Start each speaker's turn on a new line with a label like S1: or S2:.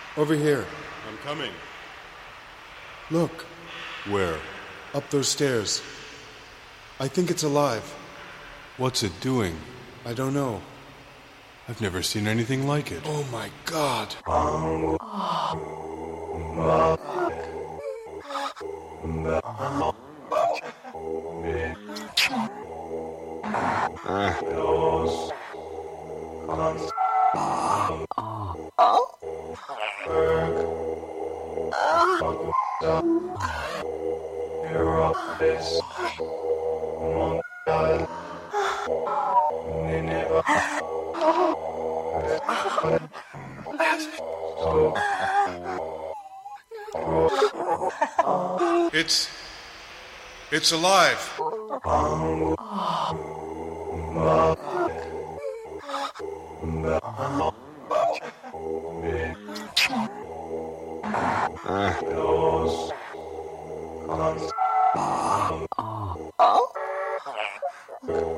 S1: Over here.
S2: I'm coming.
S1: Look,
S2: Where?
S1: up those stairs. I think it's alive.
S2: What's it doing?
S1: I don't know.
S2: I've never seen anything like it.
S1: Oh my God.
S2: It's alive.